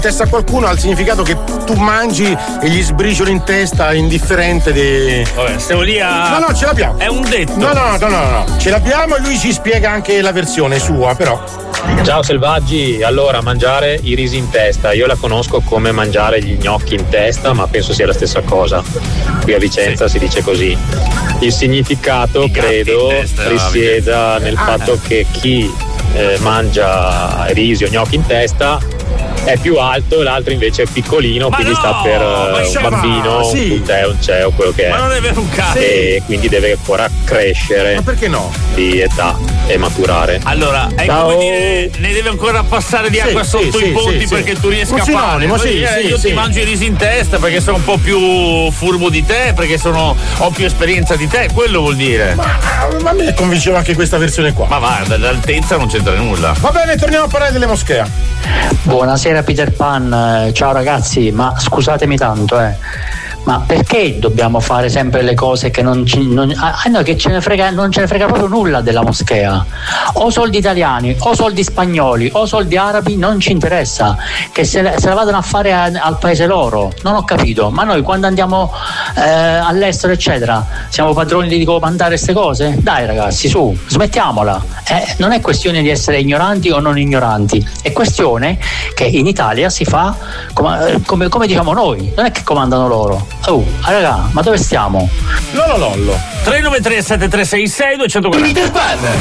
testa a qualcuno ha il significato che tu mangi e gli sbricioli in testa indifferente di. Vabbè, stiamo lì a. No, ce l'abbiamo. È un detto. No. Ce l'abbiamo e lui ci spiega anche la versione sua, però. Ciao selvaggi, allora mangiare i risi in testa, io la conosco come mangiare gli gnocchi in testa, ma penso sia la stessa cosa. Qui a Vicenza si dice così. Il significato credo risieda nel fatto che chi mangia risi o gnocchi in testa è più alto e l'altro invece è piccolino, quindi sta per un bambino, un ceo, quello che è. Ma non è vero un cazzo. E quindi deve ancora crescere. Ma perché no? Di età e maturare. Allora, è come dire, ne deve ancora passare di acqua sotto i ponti perché tu riesca a fare. Io ti mangio i risi in testa perché sono un po' più furbo di te, perché ho più esperienza di te, quello vuol dire. Ma a me convinceva anche questa versione qua. Ma va, dall'altezza non c'entra nulla. Va bene, torniamo a parlare delle moschee. Buonasera Peter Pan, ciao ragazzi, ma scusatemi tanto, ma perché dobbiamo fare sempre le cose che non che ce ne frega proprio nulla della moschea? O soldi italiani, o soldi spagnoli, o soldi arabi, non ci interessa, che se la vadano a fare al paese loro. Non ho capito, ma noi quando andiamo all'estero eccetera siamo padroni di comandare queste cose? Dai ragazzi, su, smettiamola. Non è questione di essere ignoranti o non ignoranti, è questione che in Italia si fa come diciamo noi, non è che comandano loro. Oh, raga, ma dove stiamo? Lollo 393 7366 240.